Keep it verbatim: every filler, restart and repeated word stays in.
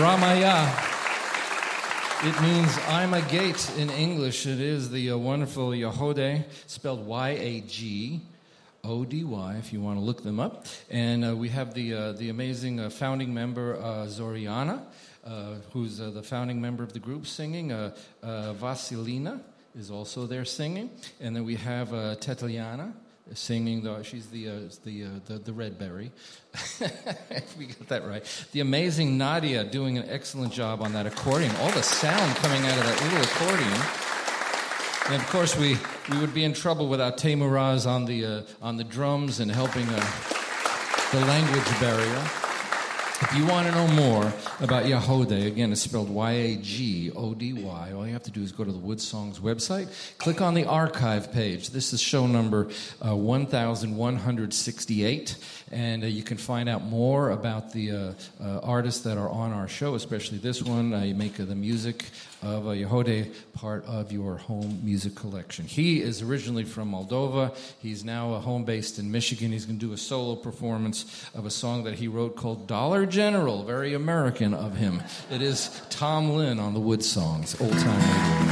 Ramaya. It means I'm a gate in English. It is the uh, wonderful Yahode, spelled Y A G O D Y, if you want to look them up. And uh, we have the uh, the amazing uh, founding member, uh, Zoriana, uh, who's uh, the founding member of the group, singing. Uh, uh, Vasilina is also there singing. And then we have uh, Tetelyana singing. The, she's the, uh, the, uh, the the red berry. We got that right. The amazing Nadia doing an excellent job on that accordion. All the sound coming out of that little accordion. And of course, we, we would be in trouble without Teimuraz on the uh, on the drums and helping uh, the language barrier. If you want to know more about Yahode, again, it's spelled Y A G O D Y. All you have to do is go to the Wood Songs website, click on the archive page. This is show number uh, one thousand one hundred sixty-eight, and uh, you can find out more about the uh, uh, artists that are on our show, especially this one. Uh, you make uh, the music of uh, Yahode part of your home music collection. He is originally from Moldova. He's now uh, home-based in Michigan. He's going to do a solo performance of a song that he wrote called Dollar General, very American of him. It is Tom Lynn on the Wood Songs, Old Time Radio.